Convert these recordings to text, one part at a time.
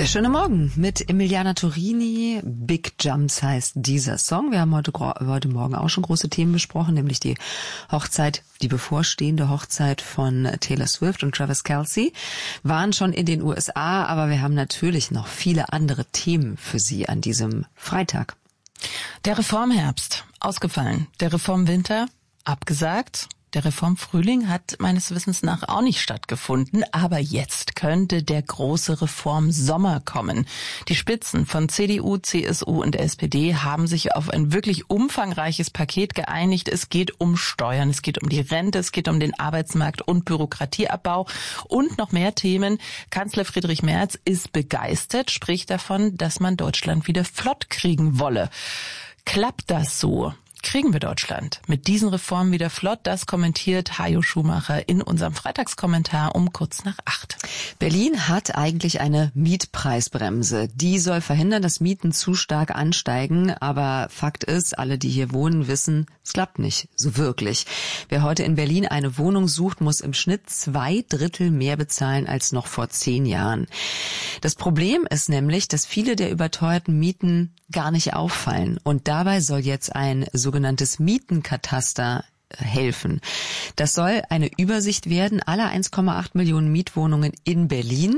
Der schöne Morgen mit Emiliana Turini. Big Jumps heißt dieser Song. Wir haben heute Morgen auch schon große Themen besprochen, nämlich die Hochzeit, die bevorstehende Hochzeit von Taylor Swift und Travis Kelce. Waren schon in den USA, aber wir haben natürlich noch viele andere Themen für Sie an diesem Freitag. Der Reformherbst ausgefallen, der Reformwinter abgesagt. Der Reformfrühling hat meines Wissens nach auch nicht stattgefunden, aber jetzt könnte der große Reformsommer kommen. Die Spitzen von CDU, CSU und SPD haben sich auf ein wirklich umfangreiches Paket geeinigt. Es geht um Steuern, es geht um die Rente, es geht um den Arbeitsmarkt und Bürokratieabbau und noch mehr Themen. Kanzler Friedrich Merz ist begeistert, spricht davon, dass man Deutschland wieder flott kriegen wolle. Klappt das so? Kriegen wir Deutschland mit diesen Reformen wieder flott? Das kommentiert Hajo Schumacher in unserem Freitagskommentar um kurz nach 8. Berlin hat eigentlich eine Mietpreisbremse. Die soll verhindern, dass Mieten zu stark ansteigen. Aber Fakt ist, alle, die hier wohnen, wissen, es klappt nicht so wirklich. Wer heute in Berlin eine Wohnung sucht, muss im Schnitt 2/3 mehr bezahlen als noch vor 10 Jahren. Das Problem ist nämlich, dass viele der überteuerten Mieten gar nicht auffallen. Und dabei soll jetzt ein sogenanntes Mietenkataster helfen. Das soll eine Übersicht werden aller 1,8 Millionen Mietwohnungen in Berlin,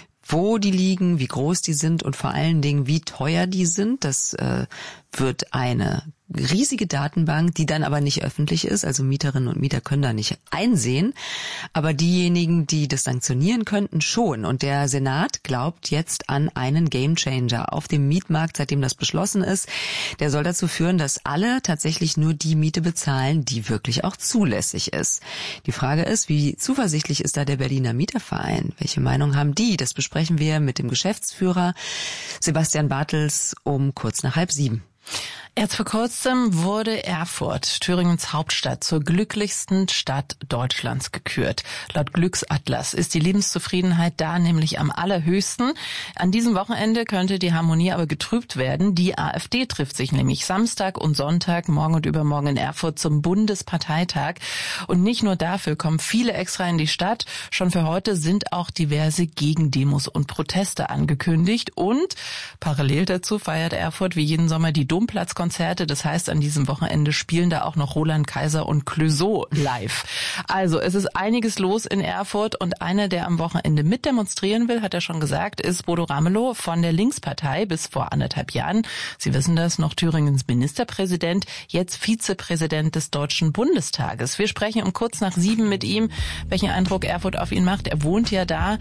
wo die liegen, wie groß die sind und vor allen Dingen, wie teuer die sind. Das wird eine riesige Datenbank, die dann aber nicht öffentlich ist. Also Mieterinnen und Mieter können da nicht einsehen. Aber diejenigen, die das sanktionieren könnten, schon. Und der Senat glaubt jetzt an einen Gamechanger auf dem Mietmarkt, seitdem das beschlossen ist. Der soll dazu führen, dass alle tatsächlich nur die Miete bezahlen, die wirklich auch zulässig ist. Die Frage ist, wie zuversichtlich ist da der Berliner Mieterverein? Welche Meinung haben die? Das besprechen wir mit dem Geschäftsführer Sebastian Bartels um kurz nach 6:30. Erst vor kurzem wurde Erfurt, Thüringens Hauptstadt, zur glücklichsten Stadt Deutschlands gekürt. Laut Glücksatlas ist die Lebenszufriedenheit da nämlich am allerhöchsten. An diesem Wochenende könnte die Harmonie aber getrübt werden. Die AfD trifft sich nämlich Samstag und Sonntag, morgen und übermorgen in Erfurt zum Bundesparteitag. Und nicht nur dafür kommen viele extra in die Stadt. Schon für heute sind auch diverse Gegendemos und Proteste angekündigt. Und parallel dazu feiert Erfurt wie jeden Sommer die Domplatzkonzerte. Das heißt, an diesem Wochenende spielen da auch noch Roland Kaiser und Clouseau live. Also es ist einiges los in Erfurt und einer, der am Wochenende mitdemonstrieren will, hat er schon gesagt, ist Bodo Ramelow von der Linkspartei bis vor 1,5 Jahren. Sie wissen das, noch Thüringens Ministerpräsident, jetzt Vizepräsident des Deutschen Bundestages. Wir sprechen um kurz nach 7 mit ihm, welchen Eindruck Erfurt auf ihn macht. Er wohnt ja da.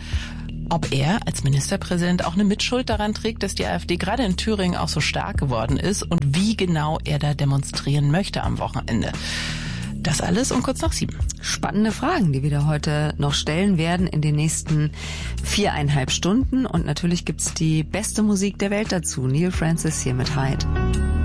Ob er als Ministerpräsident auch eine Mitschuld daran trägt, dass die AfD gerade in Thüringen auch so stark geworden ist und wie genau er da demonstrieren möchte am Wochenende. Das alles um kurz nach 7. Spannende Fragen, die wir da heute noch stellen werden in den nächsten 4,5 Stunden. Und natürlich gibt's die beste Musik der Welt dazu. Neil Francis hier mit Hyde.